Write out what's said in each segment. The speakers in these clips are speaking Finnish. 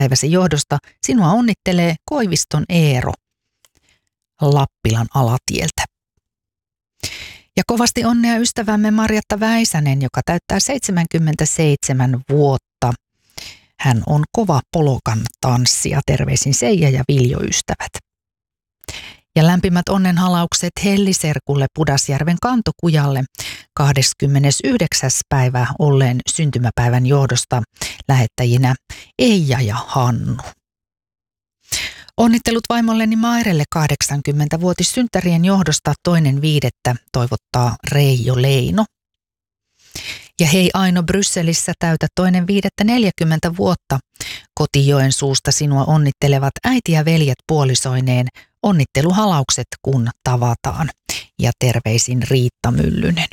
syntymäpäiväsi johdosta sinua onnittelee Koiviston Eero Lappilan Alatieltä. Ja kovasti onnea ystävämme Marjatta Väisänen, joka täyttää 77 vuotta. Hän on kova polokan tanssija. Terveisin Seija ja Viljo ystävät. Ja lämpimät onnenhalaukset Helliserkulle Pudasjärven Kantokujalle 29. päivä olleen syntymäpäivän johdosta lähettäjinä Eija ja Hannu. Onnittelut vaimolleni Mairelle 80-vuotissynttärien johdosta 2.5. toivottaa Reijo Leino. Ja hei Aino Brysselissä täytä 2.5. 40 vuotta. Kotijoen suusta sinua onnittelevat äiti ja veljet puolisoineen. Onnitteluhalaukset kun tavataan. Ja terveisin Riitta Myllynen.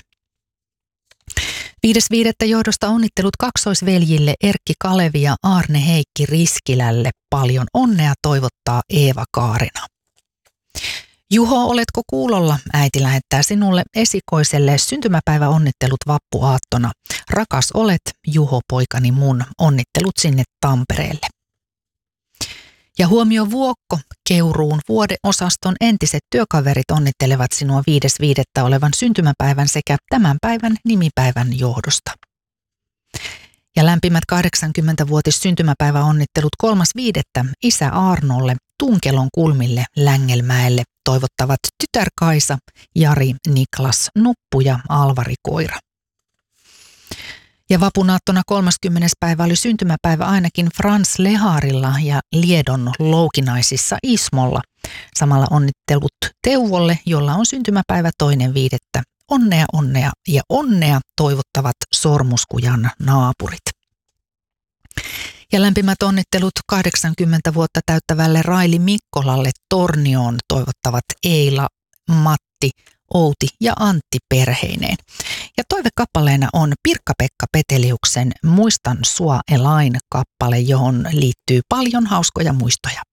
5.5. johdosta onnittelut kaksoisveljille Erkki Kalevi ja Aarne Heikki Riskilälle. Paljon onnea toivottaa Eeva Kaarina. Juho, oletko kuulolla? Äiti lähettää sinulle esikoiselle syntymäpäiväonnittelut vappuaattona. Rakas olet, Juho poikani mun. Onnittelut sinne Tampereelle. Ja huomio Vuokko, Keuruun vuodeosaston entiset työkaverit onnittelevat sinua 5.5. olevan syntymäpäivän sekä tämän päivän nimipäivän johdosta. Ja lämpimät 80-vuotis syntymäpäiväonnittelut 3.5. isä Arnolle, Tunkelon kulmille, Längelmäelle toivottavat tytär Kaisa, Jari, Niklas, Nuppu ja Alvari Koira. Ja vapunaattona 30. päivä oli syntymäpäivä ainakin Frans Leharilla ja Liedon Loukinaisissa Ismolla. Samalla onnittelut Teuvolle, jolla on syntymäpäivä 2.5. Onnea, onnea ja onnea toivottavat Sormuskujan naapurit. Ja lämpimät onnittelut 80 vuotta täyttävälle Raili Mikkolalle Tornioon toivottavat Eila, Matti, Outi ja Antti perheineen. Ja toivekappaleena on Pirkka-Pekka Peteliuksen Muistan sua Elain kappale, johon liittyy paljon hauskoja muistoja.